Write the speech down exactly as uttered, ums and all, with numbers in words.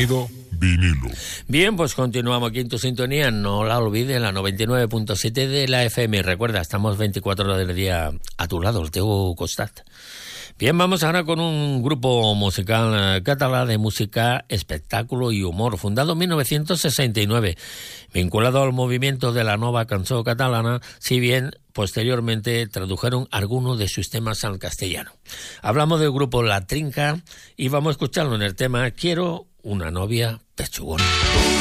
Sonido vinilo. Bien, pues continuamos aquí en tu sintonía. No la olvides, la noventa y nueve punto siete de la F M. Recuerda, estamos veinticuatro horas del día a tu lado, al teu costat. Bien, vamos ahora con un grupo musical catalán de música, espectáculo y humor, fundado en mil novecientos sesenta y nueve, vinculado al movimiento de la nova cançó catalana, si bien posteriormente tradujeron algunos de sus temas al castellano. Hablamos del grupo La Trinca y vamos a escucharlo en el tema Quiero una novia pechugona.